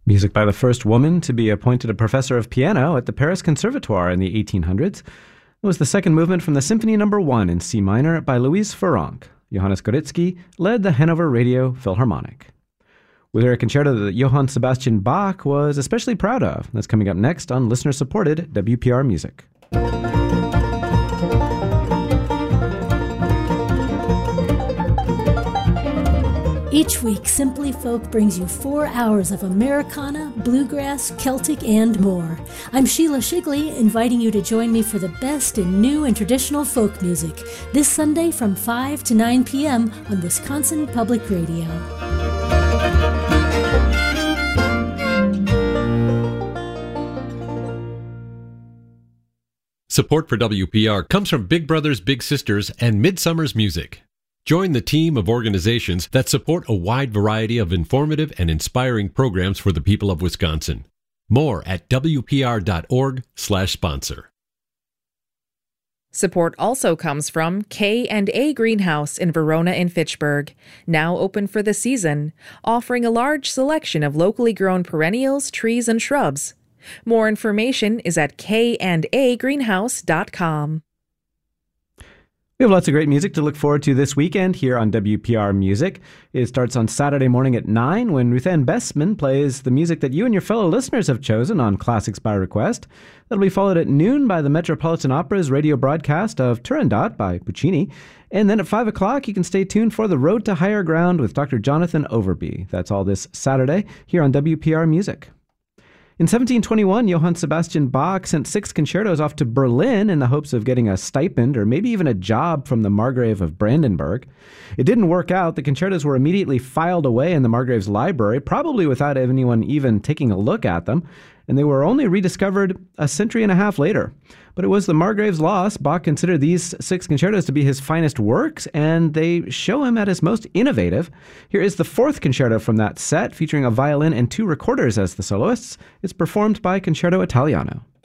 Music by the first woman to be appointed a professor of piano at the Paris Conservatoire in the 1800s. It was the second movement from the Symphony No. 1 in C minor by Louise Farrenc. Johannes Gorizki led the Hanover Radio Philharmonic. With a concerto that Johann Sebastian Bach was especially proud of. That's coming up next on listener-supported WPR Music. Each week, Simply Folk brings you 4 hours of Americana, bluegrass, Celtic, and more. I'm Sheila Shigley, inviting you to join me for the best in new and traditional folk music this Sunday from 5 to 9 p.m. on Wisconsin Public Radio. Support for WPR comes from Big Brothers Big Sisters and Midsummer's Music. Join the team of organizations that support a wide variety of informative and inspiring programs for the people of Wisconsin. More at wpr.org/sponsor. Support also comes from K&A Greenhouse in Verona and Fitchburg, now open for the season, offering a large selection of locally grown perennials, trees, and shrubs. More information is at kandagreenhouse.com. We have lots of great music to look forward to this weekend here on WPR Music. It starts on Saturday morning at 9 when Ruthann Bestman plays the music that you and your fellow listeners have chosen on Classics by Request. That'll be followed at noon by the Metropolitan Opera's radio broadcast of Turandot by Puccini. And then at 5 o'clock, you can stay tuned for The Road to Higher Ground with Dr. Jonathan Overby. That's all this Saturday here on WPR Music. In 1721, Johann Sebastian Bach sent 6 concertos off to Berlin in the hopes of getting a stipend or maybe even a job from the Margrave of Brandenburg. It didn't work out. The concertos were immediately filed away in the Margrave's library, probably without anyone even taking a look at them, and they were only rediscovered a century and a half later. But it was the Margrave's loss. Bach considered these 6 concertos to be his finest works, and they show him at his most innovative. Here is the 4th concerto from that set, featuring a violin and 2 recorders as the soloists. It's performed by Concerto Italiano.